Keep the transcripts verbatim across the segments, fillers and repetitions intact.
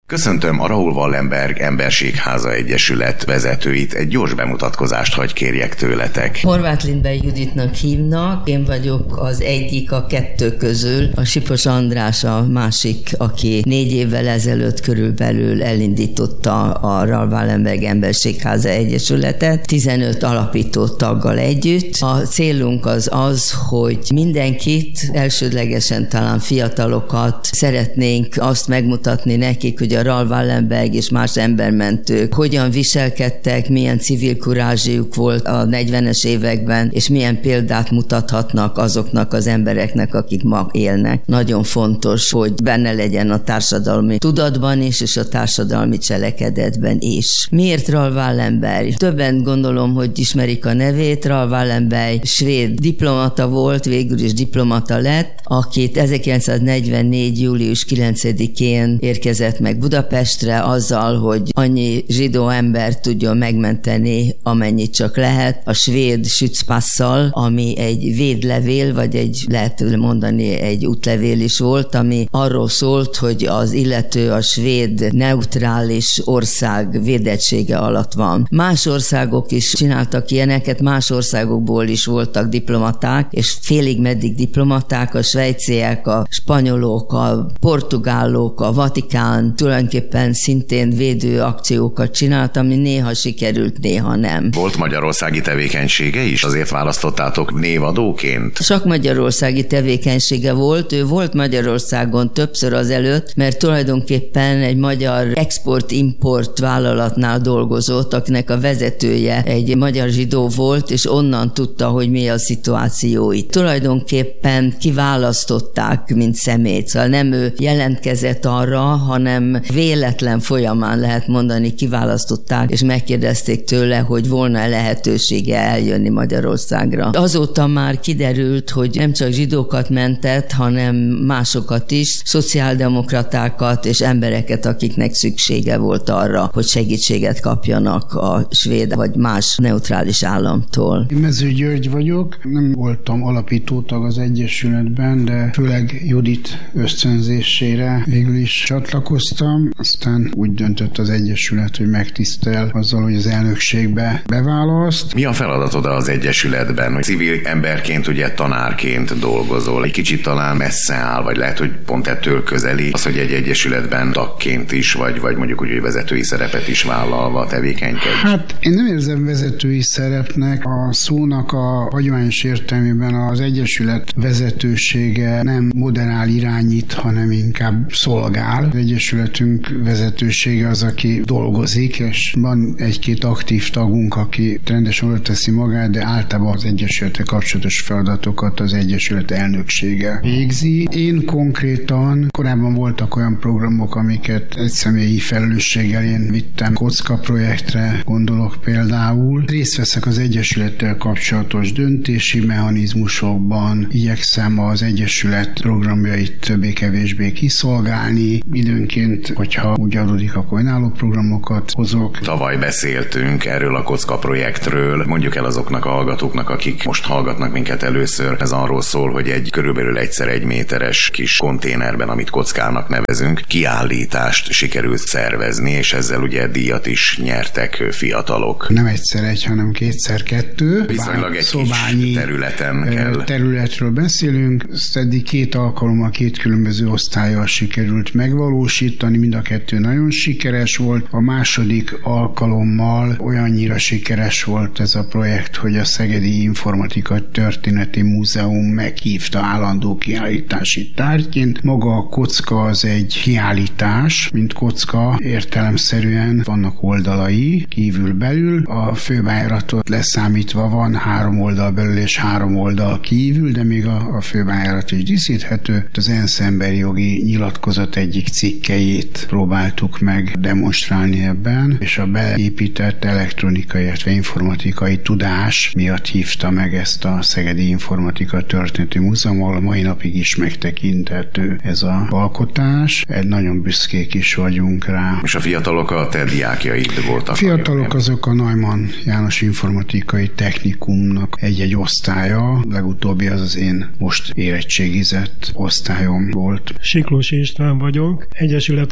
Köszöntöm a Raoul Wallenberg Emberségháza Egyesület vezetőit, egy gyors bemutatkozást hagy kérjek tőletek. Horváth Lindberg Juditnak hívnak, én vagyok az egyik a kettő közül, a Sipos András a másik, aki négy évvel ezelőtt körülbelül elindította a Raoul Wallenberg Emberségháza Egyesületet, tizenöt alapító taggal együtt. A célunk az az, hogy mindenkit, elsődlegesen talán fiatalokat szeretnénk azt megmutatni nekik, hogy a Raoul Wallenberg és más embermentők hogyan viselkedtek, milyen civil kurázsiuk volt a negyvenes években, és milyen példát mutathatnak azoknak az embereknek, akik ma élnek. Nagyon fontos, hogy benne legyen a társadalmi tudatban is, és a társadalmi cselekedetben is. Miért Raoul Wallenberg? Többen gondolom, hogy ismerik a nevét. Raoul Wallenberg svéd diplomata volt, végül is diplomata lett, akit ezerkilencszáznegyvennégy. július kilencedikén érkezett meg Budapestre azzal, hogy annyi zsidó embert tudjon megmenteni, amennyit csak lehet, a svéd Schützpasszal, ami egy védlevél, vagy egy, lehet mondani, egy útlevél is volt, ami arról szólt, hogy az illető a svéd neutrális ország védettsége alatt van. Más országok is csináltak ilyeneket, más országokból is voltak diplomaták, és félig meddig diplomaták, a svájciek, a spanyolok, a portugálok, a Vatikán tulajdonképpen szintén védő akciókat csinált, ami néha sikerült, néha nem. Volt magyarországi tevékenysége is? Azért választottátok névadóként? Sok magyarországi tevékenysége volt. Ő volt Magyarországon többször azelőtt, mert tulajdonképpen egy magyar export-import vállalatnál dolgozott, akinek a vezetője egy magyar zsidó volt, és onnan tudta, hogy mi a szituáció itt. Tulajdonképpen kiválasztották, mint személyt. Szóval nem ő jelentkezett arra, hanem véletlen folyamán, lehet mondani, kiválasztották, és megkérdezték tőle, hogy volna lehetősége eljönni Magyarországra. Azóta már kiderült, hogy nem csak zsidókat mentett, hanem másokat is, szociáldemokratákat és embereket, akiknek szüksége volt arra, hogy segítséget kapjanak a svéd vagy más neutrális államtól. Én Mező György vagyok, nem voltam alapítótag az Egyesületben, de főleg Judit ösztönzésére végül is csatlakoztam, aztán úgy döntött az Egyesület, hogy megtisztel azzal, hogy az elnökségbe beválaszt. Mi a feladatod az Egyesületben, hogy civil emberként, ugye tanárként dolgozol? Egy kicsit talán messze áll, vagy lehet, hogy pont ettől közeli az, hogy egy egyesületben tagként is, vagy, vagy mondjuk úgy, hogy vezetői szerepet is vállalva tevékenykedj? Hát én nem érzem vezetői szerepnek. A szónak a hagyományos értelmében az Egyesület vezetősége nem moderál, irányít, hanem inkább szolgál. Az Egyesületünk vezetősége az, aki dolgozik, és van egy-két aktív tagunk, aki rendesen oda teszi magát, de általában az Egyesülettel kapcsolatos feladatokat az Egyesület elnöksége végzi. Én konkrétan, korábban voltak olyan programok, amiket egy személyi felelősséggel én vittem, Kocka projektre gondolok például. Részt veszek az Egyesülettel kapcsolatos döntési mechanizmusokban, igyekszem az Egyesület programjait többé-kevésbé kiszolgálni, időnként, hogyha úgy adódik, akkor önálló programokat hozok. Tavaly beszéltünk erről a Kocka projektről. Mondjuk el azoknak a hallgatóknak, akik most hallgatnak minket először. Ez arról szól, hogy egy körülbelül egyszer egy méteres kis konténerben, amit kockának nevezünk, kiállítást sikerült szervezni, és ezzel ugye díjat is nyertek fiatalok. Nem egyszer egy, hanem kétszer kettő. Viszonylag egy kis területen kell. Területről beszélünk. Ezt eddig két alkalommal, két különböző osztállyal sikerült megvalósítani, mind a kettő nagyon sikeres volt. A második alkalommal olyannyira sikeres volt ez a projekt, hogy a Szegedi Informatika Történeti Múzeum meghívta állandó kiállítási tárgyként. Maga a kocka az egy kiállítás, mint kocka értelemszerűen vannak oldalai kívül-belül. A főbejáratot leszámítva van három oldal belül és három oldal kívül, de még a, a főbejárat is díszíthető. Az ENSZ emberi jogi nyilatkozat egyik cikkeit próbáltuk meg demonstrálni ebben, és a beépített elektronikai, illetve informatikai tudás miatt hívta meg ezt a Szegedi Informatika Történeti Múzeum, ahol a mai napig is megtekinthető ez az alkotás. Egy nagyon büszkék is vagyunk rá. És a fiatalok a te diákjaid voltak? A fiatalok azok a Neumann János Informatikai Technikumnak egy-egy osztálya. Legutóbbi az az én most érettségizett osztályom volt. Siklós István vagyok, Egyesület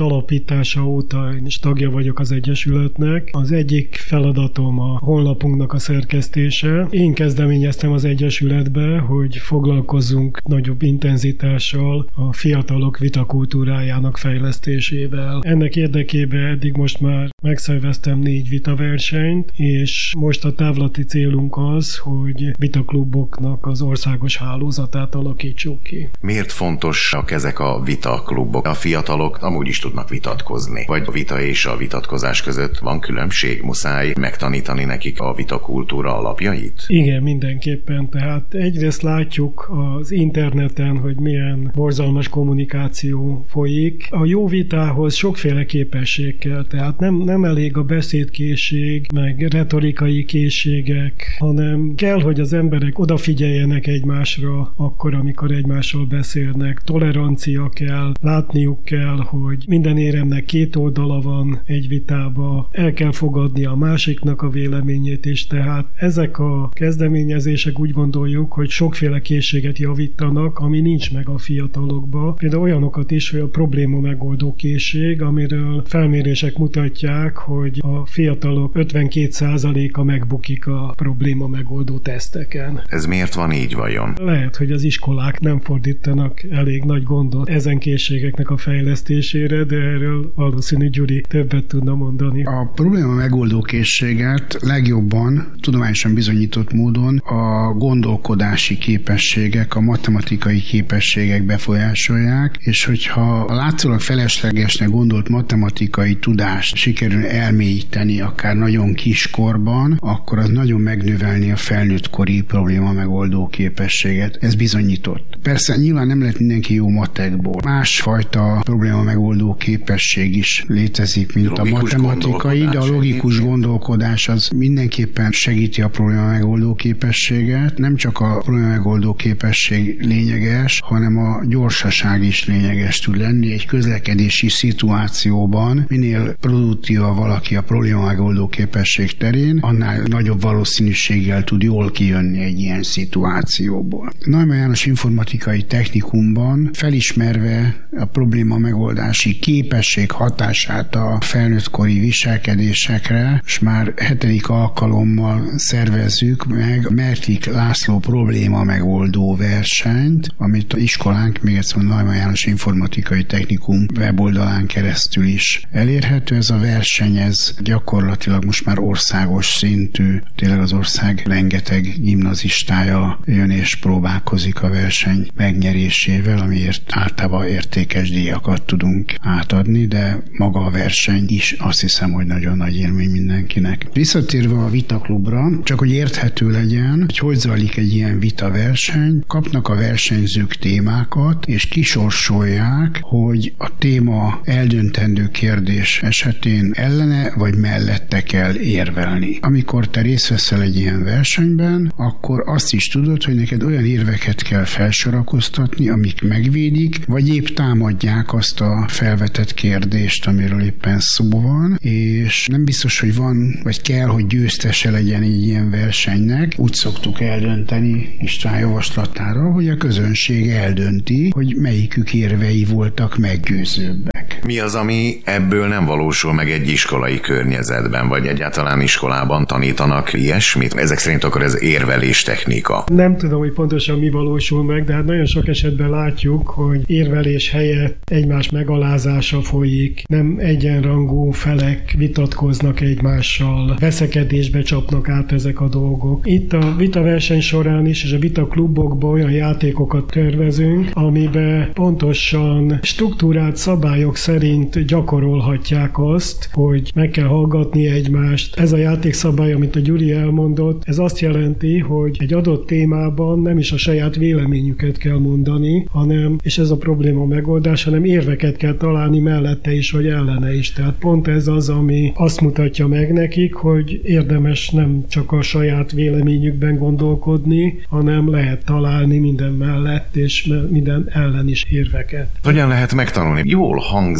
alapítása óta én is tagja vagyok az Egyesületnek. Az egyik feladatom a honlapunknak a szerkesztése. Én kezdeményeztem az Egyesületbe, hogy foglalkozzunk nagyobb intenzitással a fiatalok vitakultúrájának fejlesztésével. Ennek érdekében eddig most már megszerveztem négy vitaversenyt, és most a távlati célunk az, hogy vitakluboknak az országos hálózatát alakítsuk ki. Miért fontosak ezek a vitaklubok? A fiatalok amúgy is tudnak vitatkozni. Vagy a vita és a vitatkozás között van különbség? Muszáj megtanítani nekik a vitakultúra alapjait? Igen, mindenképpen. Tehát egyrészt látjuk az interneten, hogy milyen borzalmas kommunikáció folyik. A jó vitához sokféle képesség kell, tehát nem, nem elég a beszédkészség, meg retorikai készségek, hanem kell, hogy az emberek odafigyeljenek egymásra akkor, amikor egymással beszélnek. Tolerancia kell, látniuk kell, hogy minden éremnek két oldala van egy vitába, el kell fogadni a másiknak a véleményét is, tehát ezek a kezdeményezések úgy gondoljuk, hogy sokféle készséget javítanak, ami nincs meg a fiatalokba. Például olyanokat is, hogy a probléma megoldó készség, amiről felmérések mutatják, hogy a fiatalok ötvenkét százaléka megbukik a probléma megoldó teszteken. Ez miért van így vajon? Lehet, hogy az iskolák nem fordítanak elég nagy gondot ezen készségeknek a fejlesztésére, de erről valószínű Gyuri többet tudna mondani. A probléma megoldó készséget legjobban tudományosan bizonyított módon a gondolkodási képességek, a matematikai képességek befolyásolják, és hogyha a látszólag feleslegesnek gondolt matematikai tudást sikerül elmélyíteni akár nagyon kiskorban, akkor az nagyon megnövelni a felnőttkori probléma megoldó képességet. Ez bizonyított. Persze nyilván nem lehet mindenki jó matekból. Másfajta probléma megoldó képesség is létezik, mint logikus a matematikai, de a logikus gondolkodás az mindenképpen segíti a probléma megoldó képességet. Nem csak a probléma megoldó képesség lényeges, hanem a gyorsaság is lényeges tud lenni. Egy közlekedési szituációban minél produktívabb valaki a probléma megoldó képesség terén, annál nagyobb valószínűséggel tud jól kijönni egy ilyen szituációból. Neumann János Informatikai Technikumban felismerve a probléma megoldási képesség hatását a felnőttkori viselkedésekre, és már hetedik alkalommal szervezzük meg Mertlik László probléma megoldó versenyt, amit a iskolánk, még egyszer a Neumann János Informatikai Technikum weboldalán keresztül is elérhető. Ez a verseny, ez gyakorlatilag most már országos szintű, tényleg az ország rengeteg gimnazistája jön és próbálkozik a verseny megnyerésével, amiért általában értékes díjakat tudunk átadni, de maga a verseny is azt hiszem, hogy nagyon nagy élmény mindenkinek. Visszatérve a vitaklubra, csak hogy érthető legyen, hogy hogy zajlik egy ilyen vitaverseny, kapnak a versenyzők témákat, és kisorsolják, hogy a téma eldöntendő kérdés esetén ellene vagy mellette kell érvelni. Amikor te részt veszel egy ilyen versenyben, akkor azt is tudod, hogy neked olyan érveket kell felsorakoztatni, amik megvédik, vagy épp támadják azt a felvetett kérdést, amiről éppen szó van, és nem biztos, hogy van, vagy kell, hogy győztese legyen egy ilyen versenynek. Úgy szoktuk eldönteni István javaslatára, hogy a közönség eldönti, hogy melyikük érvei voltak meggyőzőbbek. Mi az, ami ebből nem valósul meg egy iskolai környezetben, vagy egyáltalán iskolában tanítanak ilyesmit? Ezek szerint akkor ez érvelés technika. Nem tudom, hogy pontosan mi valósul meg, de hát nagyon sok esetben látjuk, hogy érvelés helyett egymás megalázása folyik, nem egyenrangú felek vitatkoznak egymással, veszekedésbe csapnak át ezek a dolgok. Itt a vitaverseny során is, és a vitaklubokban olyan játékokat tervezünk, amiben pontosan struktúrált szabályok szerint gyakorolhatják azt, hogy meg kell hallgatni egymást. Ez a játékszabály, amit a Gyuri elmondott, ez azt jelenti, hogy egy adott témában nem is a saját véleményüket kell mondani, hanem, és ez a probléma megoldás, hanem érveket kell találni mellette is, vagy ellene is. Tehát pont ez az, ami azt mutatja meg nekik, hogy érdemes nem csak a saját véleményükben gondolkodni, hanem lehet találni minden mellett és minden ellen is érveket. Hogyan lehet megtanulni? Jól hangzik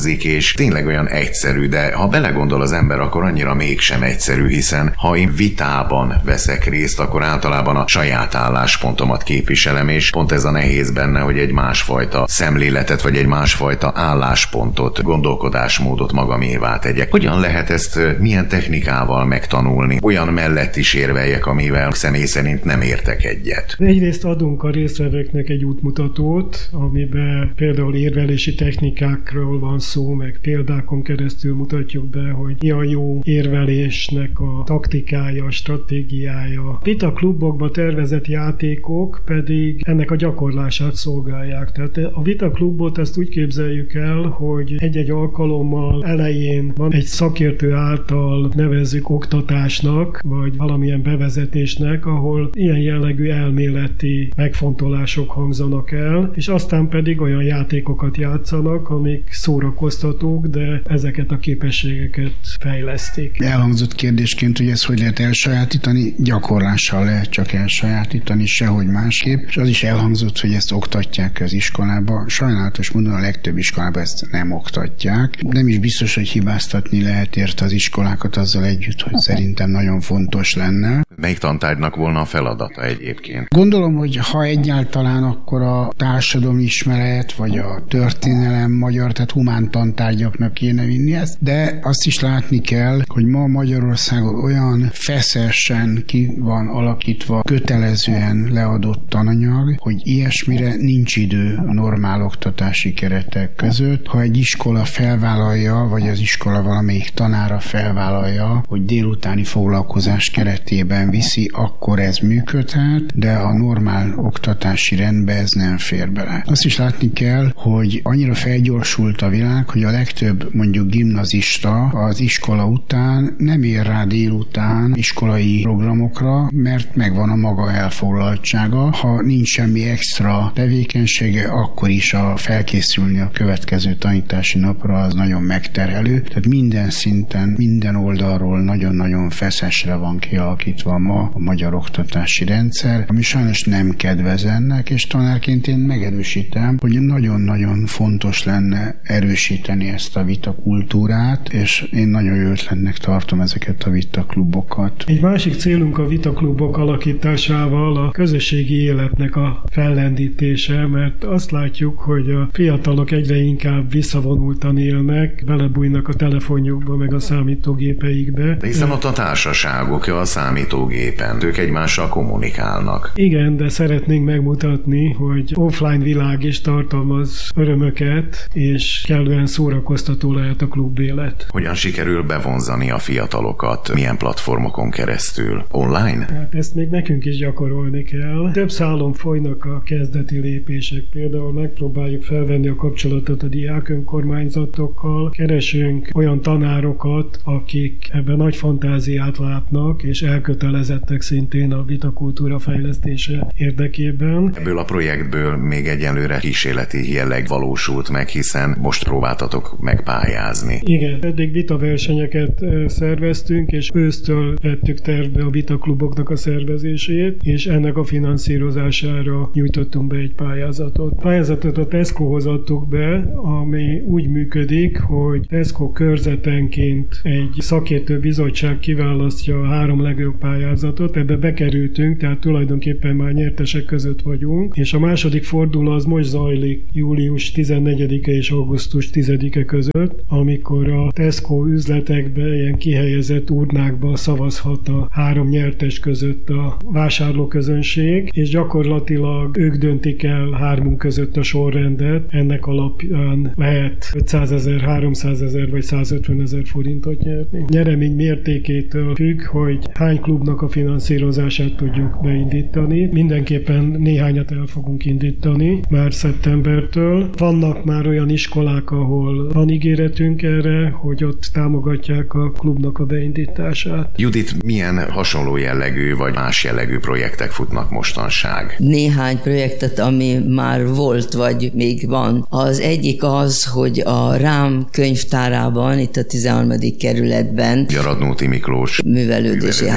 hangzik, és tényleg olyan egyszerű, de ha belegondol az ember, akkor annyira mégsem egyszerű, hiszen ha én vitában veszek részt, akkor általában a saját álláspontomat képviselem, és pont ez a nehéz benne, hogy egy másfajta szemléletet, vagy egy másfajta álláspontot, gondolkodásmódot magamévá tegyek. Hogyan lehet ezt milyen technikával megtanulni? Olyan mellett is érveljek, amivel személy szerint nem értek egyet. Egyrészt adunk a résztvevőknek egy útmutatót, amiben például érvelési technikákról van szó, meg példákon keresztül mutatjuk be, hogy mi a jó érvelésnek a taktikája, a stratégiája. Vita klubokba tervezett játékok pedig ennek a gyakorlását szolgálják. Tehát a vita klubot ezt úgy képzeljük el, hogy egy-egy alkalommal elején van egy szakértő által nevezzük oktatásnak, vagy valamilyen bevezetésnek, ahol ilyen jellegű elméleti megfontolások hangzanak el, és aztán pedig olyan játékokat játszanak, amik szórakoztatók, de ezeket a képességeket fejlesztik. Elhangzott kérdésként, hogy ezt hogy lehet elsajátítani, gyakorlással lehet csak elsajátítani, sehogy másképp, és az is elhangzott, hogy ezt oktatják az iskolába. Sajnálatos módon a legtöbb iskolában ezt nem oktatják. Nem is biztos, hogy hibáztatni lehet érte az iskolákat azzal együtt, hogy szerintem nagyon fontos lenne. Melyik tantárgynak volna a feladata egyébként? Gondolom, hogy ha egyáltalán, akkor a társadalomismeret, vagy a történelem magyar, tehát humán tantárgyaknak kéne vinni ezt, de azt is látni kell, hogy ma Magyarországon olyan feszesen ki van alakítva, kötelezően leadott tananyag, hogy ilyesmire nincs idő a normál oktatási keretek között. Ha egy iskola felvállalja, vagy az iskola valamelyik tanára felvállalja, hogy délutáni foglalkozás keretében viszi, akkor ez működhet, de a normál oktatási rendbe ez nem fér bele. Azt is látni kell, hogy annyira felgyorsult a világ, hogy a legtöbb mondjuk gimnazista az iskola után nem ér rá délután iskolai programokra, mert megvan a maga elfoglaltsága. Ha nincs semmi extra tevékenysége, akkor is a felkészülni a következő tanítási napra az nagyon megterhelő. Tehát minden szinten, minden oldalról nagyon-nagyon feszesre van kialakítva ma a magyar oktatási rendszer, ami sajnos nem kedvez ennek, és tanárként én megerősítem, hogy nagyon-nagyon fontos lenne erősíteni ezt a vitakultúrát, és én nagyon jó ötletnek tartom ezeket a vitaklubokat. Egy másik célunk a vitaklubok alakításával a közösségi életnek a fellendítése, mert azt látjuk, hogy a fiatalok egyre inkább visszavonultan élnek, belebújnak a telefonjukba, meg a számítógépeikbe. De hiszen ott a társaságok a számítógépen, ők egymással kommunikálnak. Igen, de szeretnénk megmutatni, hogy offline világ is tartalmaz örömöket, és kellően szórakoztató lehet a klubélet. Hogyan sikerül bevonzani a fiatalokat? Milyen platformokon keresztül? Online? Hát ezt még nekünk is gyakorolni kell. Több szálon folynak a kezdeti lépések. Például megpróbáljuk felvenni a kapcsolatot a diák önkormányzatokkal, keresünk olyan tanárokat, akik ebben nagy fantáziát látnak, és elkötelezettek szintén a vitakultúra fejlesztése érdekében. Ebből a projektből még egyelőre kísérleti jelleg valósult meg, hiszen most próbáltatok megpályázni. Igen, eddig vitaversenyeket szerveztünk, és ősztől vettük tervbe a vitakluboknak a szervezését, és ennek a finanszírozására nyújtottunk be egy pályázatot. A pályázatot a Tescohoz adtuk be, ami úgy működik, hogy Tesco körzetenként egy szakértő bizottság kiválasztja a három legjobb pályázatot, ebbe bekerültünk, tehát tulajdonképpen már nyertesek között vagyunk, és a második forduló az most zajlik július tizennegyedike és augusztus tizedike között, amikor a Tesco üzletekbe, ilyen kihelyezett urnákba szavazhat a három nyertes között a vásárlóközönség, és gyakorlatilag ők döntik el hármunk között a sorrendet, ennek alapján lehet ötszázezer, háromszázezer vagy százötvenezer forintot nyerni. Nyeremény mértékétől függ, hogy hány klubnak a finanszírozását tudjuk beindítani. Mindenképpen néhányat el fogunk indítani már szeptembertől. Vannak már olyan iskolák, ahol van ígéretünk erre, hogy ott támogatják a klubnak a beindítását. Judit, milyen hasonló jellegű vagy más jellegű projektek futnak mostanság? Néhány projektet, ami már volt, vagy még van. Az egyik az, hogy a Rám könyvtárában, itt a tizenharmadik kerületben Radnóti Miklós művelődési ház. Meg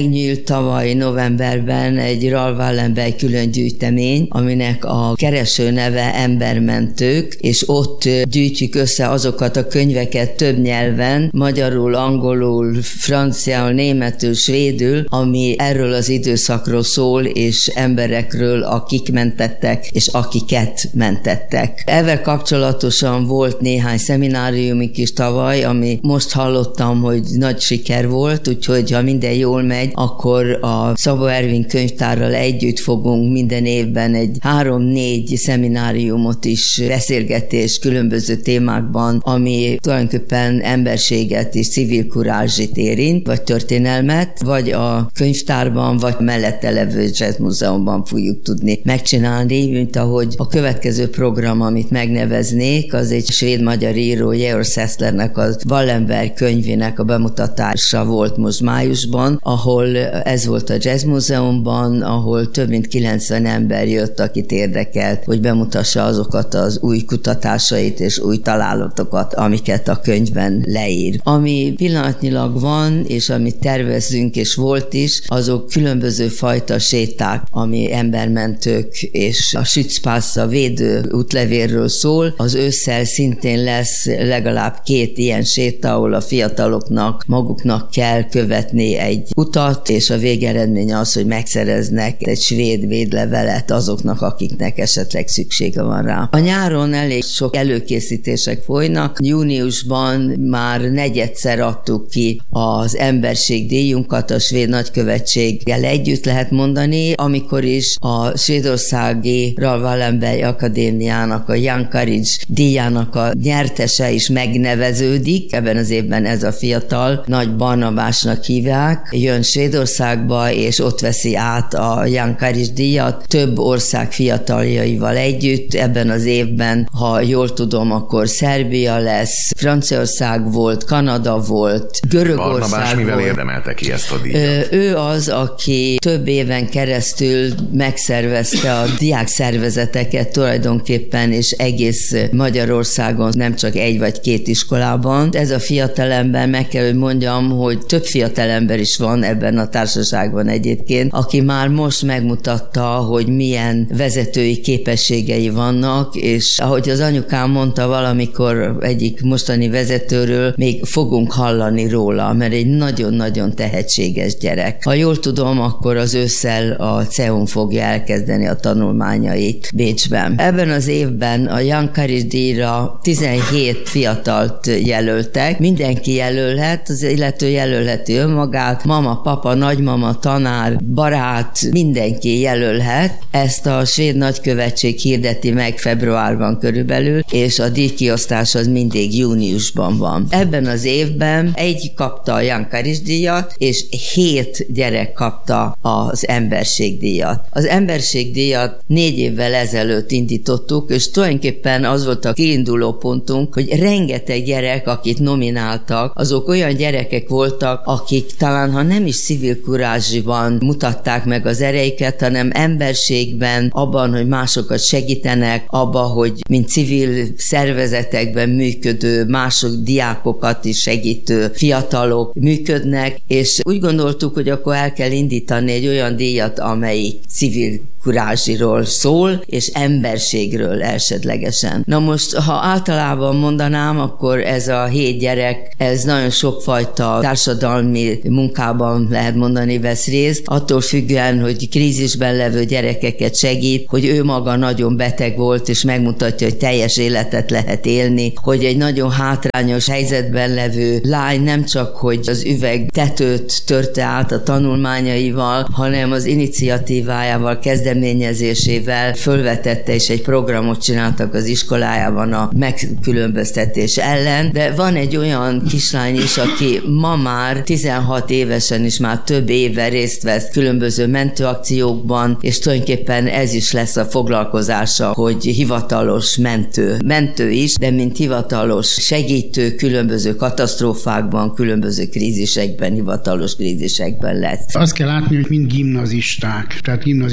megnyílt tavaly novemberben egy Raoul Wallenberg külön gyűjtemény, aminek a kereső neve Embermentők, és ott gyűjtjük össze azokat a könyveket több nyelven, magyarul, angolul, franciául, németül, svédül, ami erről az időszakról szól, és emberekről, akik mentettek, és akiket mentettek. Ezzel kapcsolatosan volt néhány szemináriumik is tavaly, ami most hallottam, hogy nagy siker volt, úgyhogy ha minden jól megy, akkor a Szabó Ervin könyvtárral együtt fogunk minden évben egy három-négy szemináriumot is, beszélgetés különböző témákban, ami tulajdonképpen emberséget és civil kurázsit érint, vagy történelmet, vagy a könyvtárban, vagy mellette levő jazzmúzeumban fogjuk tudni megcsinálni, mint ahogy a következő program, amit megneveznék, az egy svéd-magyar író, Georg Sesslernek a Wallenberg könyvének a bemutatása volt most májusban, ahol ez volt a jazzmúzeumban, ahol több mint kilencven ember jött, akit érdekelt, hogy bemutassa azokat az új kutatásait és új találatokat, amiket a könyvben leír. Ami pillanatnyilag van, és amit tervezzünk, és volt is, azok különböző fajta séták, ami embermentők és a Schützpass, a védő útlevélről szól. Az ősszel szintén lesz legalább két ilyen séta, ahol a fiataloknak maguknak kell követni egy utat, és a végeredmény az, hogy megszereznek egy svéd védlevelet azoknak, akiknek esetleg szüksége van rá. A nyáron elég sok előkészítések folynak. Júniusban már negyedszer adtuk ki az emberség díjunkat a svéd nagykövetséggel együtt, lehet mondani, amikor is a svédországi Raoul Wallenberg Akadémiának, a Jan Karics díjának a nyertese is megneveződik. Ebben az évben ez a fiatal, Nagy Barnabásnak hívják, jön Svédországba, és ott veszi át a Jan Karics díjat több ország fiataljaival együtt. Ebben az évben, ha jól tudom, akkor Szerbia lesz, Franciaország volt, Kanada volt, Görögország Barnabás mivel volt. érdemelte ki ezt a díjat? Ő az, aki több éven keresztül megszervezte a diák szervezeteket tulajdonképpen, és egész Magyarországon, nem csak egy vagy két iskolában. Ez a fiatalember, meg kell, hogy mondjam, hogy több fiatalember is van ebben a társaságban egyébként, aki már most megmutatta, hogy milyen vezetői képességei vannak, és ahogy az anyukám mondta valamikor egyik mostani vezetőről, még fogunk hallani róla, mert egy nagyon-nagyon tehetséges gyerek. Ha jól tudom, akkor az ősszel a cé e u-n fogja elkezdeni a tanulmányait Bécsben. Ebben az évben a Jan Karics díjra tizenhét fiatalt jelöltek. Mindenki jelölhet, az illető jelölheti önmagát, mama, papa, nagymama, tanár, barát, mindenki jelölhet. Ezt a svéd nagykövetség hirdeti meg februárban körülbelül, és a díjkiosztás az mindig júniusban van. Ebben az évben egy kapta a Jan Karics díjat, és hét gyerek kapta az emberségdíjat. Az emberségdíjat négy évvel ezelőtt indítottuk, és tulajdonképpen az volt a kiinduló pontunk, hogy rengeteg gyerek, akit nomináltak, azok olyan gyerekek voltak, akik talán, ha nem is civil kurázsiban mutatták meg az ereiket, hanem emberségben, abban, hogy másokat segítenek, abban, hogy mint civil szervezetekben működő, mások diákokat is segítő fiatalok működnek, és úgy gondoltuk, hogy akkor el kell indítani egy olyan díjat, amelyik civil kurázsiról szól, és emberségről elsődlegesen. Na most, ha általában mondanám, akkor ez a hét gyerek, ez nagyon sokfajta társadalmi munkában, lehet mondani, vesz részt, attól függően, hogy krízisben levő gyerekeket segít, hogy ő maga nagyon beteg volt, és megmutatja, hogy teljes életet lehet élni, hogy egy nagyon hátrányos helyzetben levő lány nem csak, hogy az üveg tetőt törte át a tanulmányaival, hanem az iniciatívájával, kezdeményezésével fölvetette, és egy programot csináltak az iskolájában a megkülönböztetés ellen, de van egy olyan kislány is, aki ma már tizenhat évesen is már több éve részt vesz különböző mentőakciókban, és tulajdonképpen ez is lesz a foglalkozása, hogy hivatalos mentő. Mentő is, de mint hivatalos segítő különböző katasztrófákban, különböző krízisekben, hivatalos krízisekben lesz. Azt kell látni, hogy mind gimnazisták, tehát gimnazista korú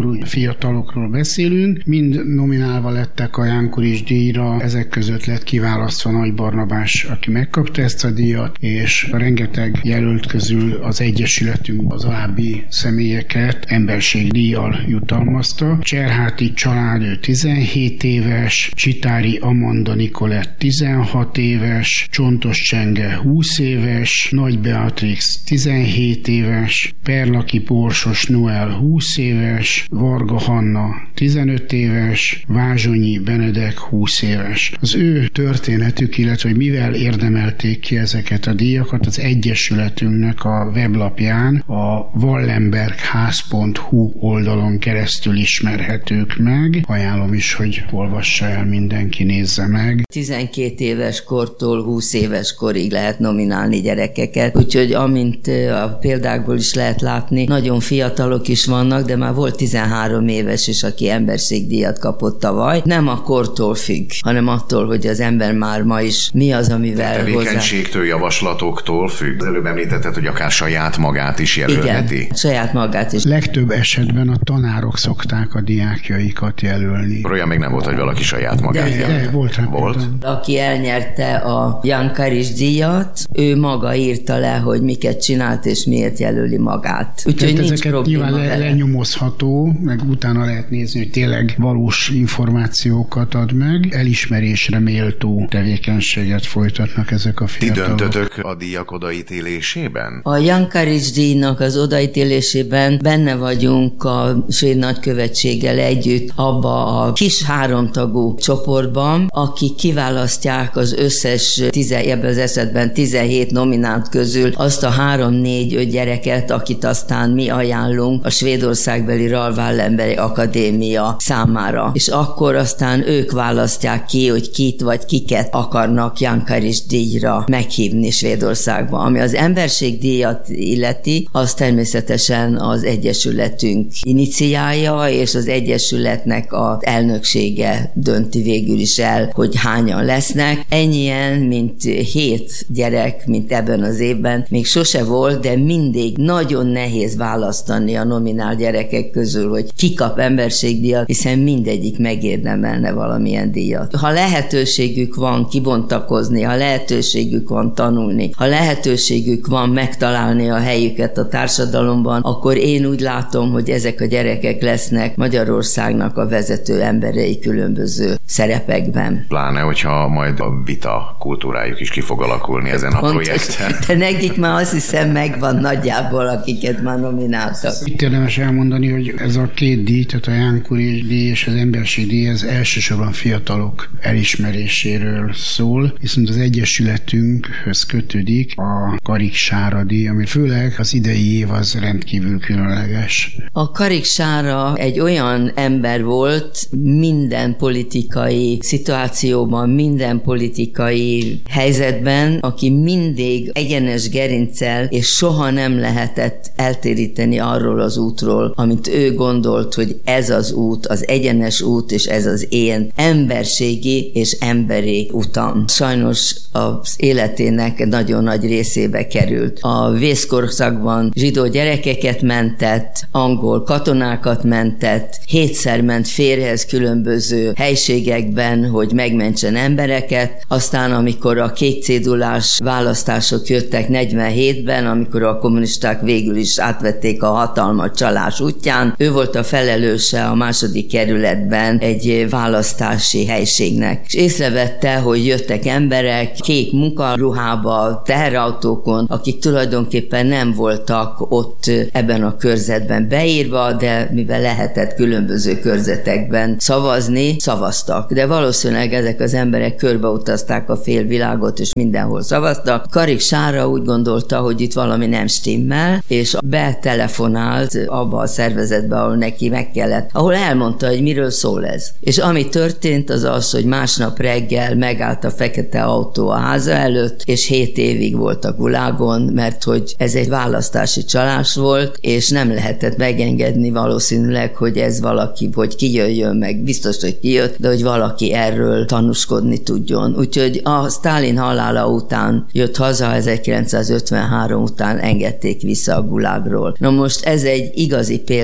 korú fiatalokról beszélünk, mind nominálva lettek a Jánkuris díjra, ezek között lett kiválasztva Nagy Barnabás, aki megkapta ezt a díjat, és a rengeteg jelölt közül az Egyesületünk az alábbi személyeket emberségdíjjal jutalmazta. Cserháti család, ő tizenhét éves, Csitári Amanda Nikolett tizenhat éves, Csontos Csenge húsz éves, Nagy Beatrix tizenhét éves, Perlaki Borsos Noel húsz éves, Varga Hanna tizenöt éves, Vázsonyi Benedek húsz éves. Az ő történetük, illetve hogy mivel érdemelték ki ezeket a díjakat, az Egyesületünknek a weblapján, a wallenbergház pont hu oldalon keresztül ismerhetők meg. Ajánlom is, hogy olvassa el mindenki, nézze meg. tizenkét éves kortól húsz éves korig lehet nominálni gyerekeket, úgyhogy amint a példákból is lehet látni, nagyon fiatalok is vannak, de már volt tizenhárom éves is, aki emberségdíjat kapott tavaly. Nem a kortól függ, hanem attól, hogy az ember már ma is mi az, amivel hozzá... Tevékenységtől, javaslatoktól függ. Előbb említetted, hogy akár saját magát is jelölheti. Igen, saját magát is. Legtöbb esetben a tanárok szokták a diákjaikat jelölni. Olyan még nem volt, hogy valaki saját magát de, jelölt. De, volt rá volt. Aki elnyerte a Jánkuris díjat, ő maga írta le, hogy miket csinált és miért jelöli magát. Úgyhogy nincs ezeket probléma nyilván le, vele. lenyomozható, meg utána lehet nézni, hogy tényleg valós információkat ad meg. Elismerésre méltó tevékenységet folytatnak ezek a Ti fiatalok. döntötök a díjak odaítélésében? A Jánkuris díjnak az odaítélésében benne vagyunk a svéd nagykövetséggel együtt abba a kis háromtagú csoportban, akik kiválasztják az összes, tize, ebben az esetben tizenhét nominált közül azt a három-négy-öt gyereket, akit aztán mi ajánlunk a svédországbeli Raoul Wallenberg Akadémia számára. És akkor aztán ők választják ki, hogy kit vagy kiket akarnak Jánkuris díjra meghívni Svédországba. Ami az emberségdíjat illeti, az természetesen az Egyesületünk iniciálja, és az Egyesületnek az elnöksége dönti végül is el, hogy hányan lesznek. Ennyien, mint hét gyerek, mint ebben az évben, még sose volt, de mindig nagyon nehéz választani a nominál gyerekek közül, hogy ki kap emberségdíjat, hiszen mindegyik megérdemelne valamilyen díjat. Ha lehetőségük van kibontakozni, ha lehetőségük van tanulni, ha lehetőségük van megtalálni a helyüket a társadalomban, akkor én úgy látom, hogy ezek a gyerekek lesznek Magyarországnak a vezető emberei különböző szerepekben. Pláne, hogyha majd a vita kultúrájuk is ki fog alakulni ezen a Pontos. projekten. De nekik már azt hiszem megvan nagyjából, akiket már nomináltak. Itt érdemes elmondani, hogy ez a két díj, tehát a Jánkuris díj és az emberségdíj, ez elsősorban fiatalok elismeréséről szól, viszont az Egyesületünkhöz kötődik a Karik Sára díj, ami főleg az idei év az rendkívül különleges. A Karik Sára egy olyan ember volt, minden politikai szituációban, minden politikai helyzetben, aki mindig egyenes gerinccel, és soha nem lehetett eltéríteni arról az útról, amit ő gondolt, hogy ez az út, az egyenes út, és ez az én emberségi és emberi utam. Sajnos az életének nagyon nagy részébe került. A vészkorszakban zsidó gyerekeket mentett, angol katonákat mentett, hétszer ment férjhez különböző helységekben, hogy megmentsen embereket, aztán amikor a kék cédulás választások jöttek negyvenhétben, amikor a kommunisták végül is átvették a hatalmat csalás útján, ő volt a felelőse a második kerületben egy választási helységnek. És észrevette, hogy jöttek emberek kék munkaruhába, teherautókon, akik tulajdonképpen nem voltak ott ebben a körzetben beírva, de mivel lehetett különböző körzetekben szavazni, szavaztak. De valószínűleg ezek az emberek körbeutazták a félvilágot, és mindenhol szavaztak. Karik Sára úgy gondolta, hogy itt valami nem stimmel, és betelefonált abba a szervezetbe, ahol neki meg kellett, ahol elmondta, hogy miről szól ez. És ami történt, az az, hogy másnap reggel megállt a fekete autó a háza előtt, és hét évig volt a gulágon, mert hogy ez egy választási csalás volt, és nem lehetett megengedni valószínűleg, hogy ez valaki, hogy kijöjjön meg, biztos, hogy kijött, de hogy valaki erről tanúskodni tudjon. Úgyhogy a Sztálin halála után jött haza, ezerkilencszázötvenhárom után engedték vissza a gulágról. Na most ez egy igazi példakép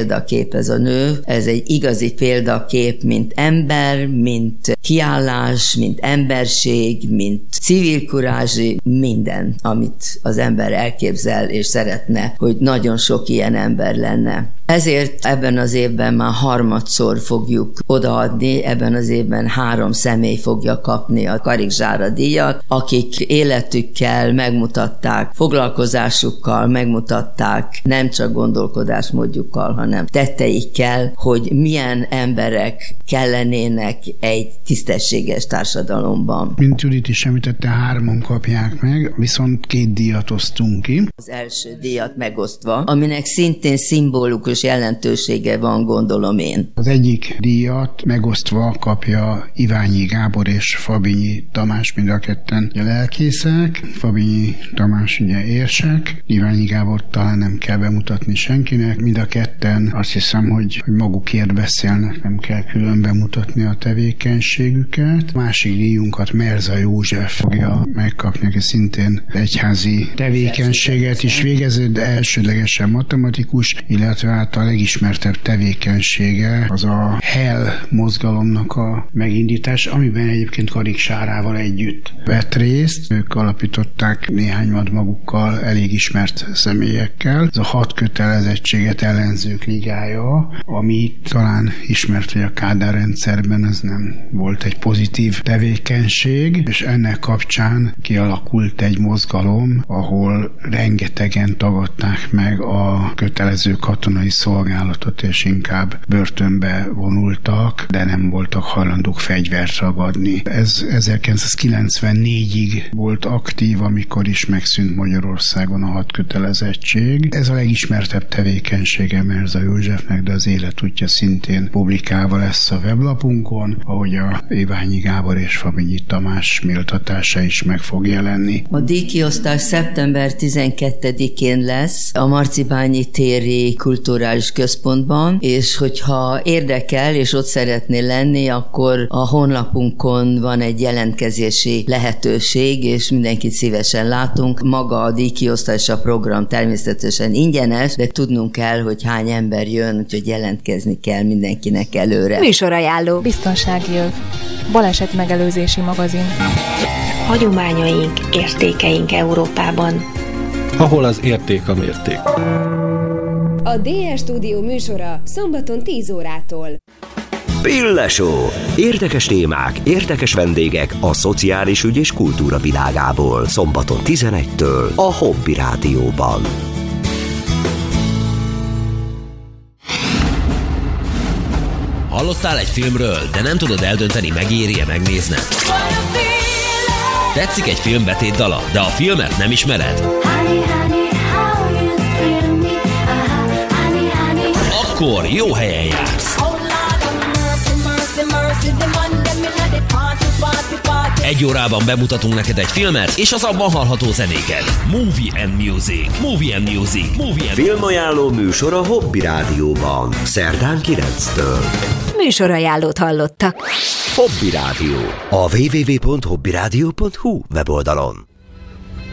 példakép ez a nő, ez egy igazi példakép, mint ember, mint kiállás, mint emberség, mint civil kurázsi, minden, amit az ember elképzel és szeretne, hogy nagyon sok ilyen ember lenne. Ezért ebben az évben már harmadszor fogjuk odaadni, ebben az évben három személy fogja kapni a Karik Zsára díjat, akik életükkel megmutatták, foglalkozásukkal megmutatták, nem csak gondolkodásmódjukkal, hanem tetteikkel, hogy milyen emberek kellenének egy tisztességes társadalomban. Mint Judit is említette, hárman kapják meg, viszont két díjat osztunk ki. Az első díjat megosztva, aminek szintén szimbolikus jelentősége van, gondolom én. Az egyik díjat megosztva kapja Iványi Gábor és Fabinyi Tamás, mind a ketten a lelkészek. Fabinyi Tamás ugye érsek, Iványi Gábor talán nem kell bemutatni senkinek, mind a ketten azt hiszem, hogy, hogy magukért beszélnek, nem kell külön bemutatni a tevékenységüket. A másik díjunkat Merza József fogja megkapni, aki szintén egyházi tevékenységet is végezett, de elsődlegesen matematikus, illetve hát a legismertebb tevékenysége az a Hell mozgalomnak a megindítás, amiben egyébként Karik Zsárával együtt vett részt. Ők alapították néhányat magukkal, elég ismert személyekkel. Ez a hat kötelezettséget ellenzők ligája, ami talán ismert, hogy a Kádár rendszerben ez nem volt egy pozitív tevékenység, és ennek kapcsán kialakult egy mozgalom, ahol rengetegen tagadták meg a kötelező katonai szolgálatot, és inkább börtönbe vonultak, de nem voltak hajlandók fegyvert ragadni. Ez ezerkilencszázkilencvennégyig volt aktív, amikor is megszűnt Magyarországon a hat kötelezettség. Ez a legismertebb tevékenysége Merza Józsefnek, de az életútja szintén publikálva lesz a weblapunkon, ahogy a Iványi Gábor és Fabinyi Tamás méltatása is meg fog jelenni. A díjkiosztás szeptember tizenkettedikén lesz a Marcibányi téri kulturális központban, és hogyha érdekel, és ott szeretné lenni, akkor a honlapunkon van egy jelentkezési lehetőség, és mindenkit szívesen látunk. Maga a díjkiosztás, a program természetesen ingyenes, de tudnunk kell, hogy hány ember jön, úgyhogy jelentkezni kell mindenkinek előre. Műsorajánló. Biztonsági öv. Baleset megelőzési magazin. Hagyományaink, értékeink Európában. Ahol az érték a mérték. A dé er Stúdió műsora szombaton tíz órától. Pille Show. Érdekes témák, érdekes vendégek a szociális ügy és kultúra világából. Szombaton tizenegytől a Hobby Rádióban. Hallottál egy filmről, de nem tudod eldönteni, megéri-e megnézned? Tetszik egy film betétdala, de a filmet nem ismered? Akkor jó helyen jársz. Egy órában bemutatunk neked egy filmet, és az abban hallható zenéket. Movie and Music. Movie and Music. Movie and Filmajánló műsor a Hobby Rádióban. Szerdán kilenctől. Műsorajánlót hallottak. Hobby Rádió. A double-u double-u double-u pont hobby rádió pont hu weboldalon.